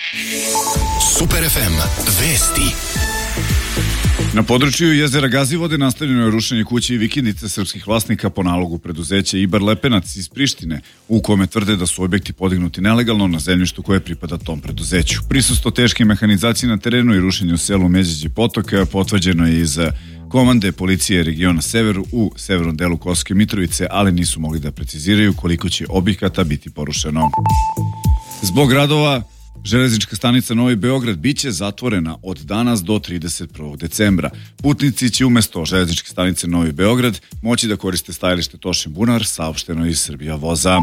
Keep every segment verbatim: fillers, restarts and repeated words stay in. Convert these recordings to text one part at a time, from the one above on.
Super ef em vesti. Na području jezera Gazivode nastavljeno je rušenje kuće i vikendice srpskih vlasnika po nalogu preduzeća Ibar Lepenac iz Prištine, u kome tvrde da su objekti podignuti nelegalno na zemljištu koje pripada tom preduzeću. Prisustvo teške mehanizacije na terenu i rušenje u selu Međeđi potoka potvrđeno je iz komande policije regiona Sever u severnom delu Kosovske Mitrovice, ali nisu mogli da preciziraju koliko će objekata biti porušeno. Zbog radova železnička stanica Novi Beograd biće zatvorena od danas do trideset prvog decembra. Putnici će umesto železničke stanice Novi Beograd moći da koriste stajalište Tošin Bunar, saopšteno iz Srbija voza.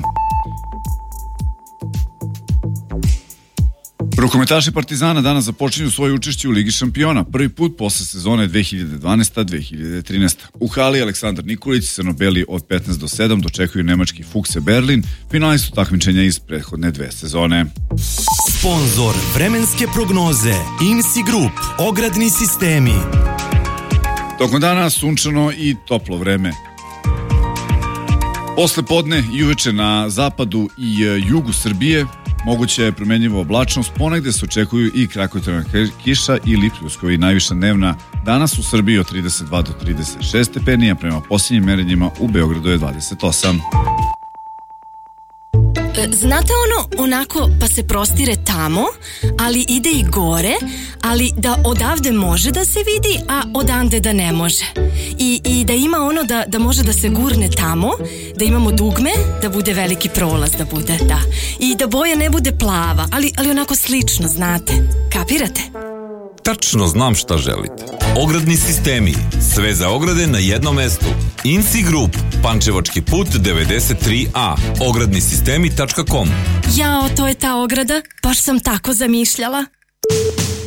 Rukometaši Partizana danas započinju svoje učešće u Ligi šampiona, prvi put posle sezone dve hiljade dvanaeste dve hiljade trinaeste. U hali Aleksandar Nikolić crno-beli od petnaest do sedam dočekuju nemački Fukse Berlin, finalistu takmičenja iz prethodne dve sezone. Sponzor vremenske prognoze I M S I Group, ogradni sistemi. Tokom dana sunčano i toplo vreme. Posle podne i uveče na zapadu i jugu Srbije moguća je promenljiva oblačnost, ponegde se očekuju i kratkotrajna kiša ili pljuskovi. Najviša dnevna danas u Srbiji od trideset dva do trideset šest stepeni, a prema posljednjim merenjima u Beogradu je dvadeset osam. Znate ono, onako pa se prostire tamo, ali ide i gore, ali da odavde može da se vidi, a odande da ne može. I, i da ima ono da, da može da se gurne tamo, da imamo dugme, da bude veliki prolaz, da bude, da. I da boja ne bude plava, ali, ali onako slično, znate. Kapirate? Tačno znam šta želite. Ogradni sistemi. Sve za ograde na jednom mestu. I M S I Group. Pančevački put devedeset tri A. ogradni sistemi tačka com. Jao, to je ta ograda. Baš sam tako zamišljala.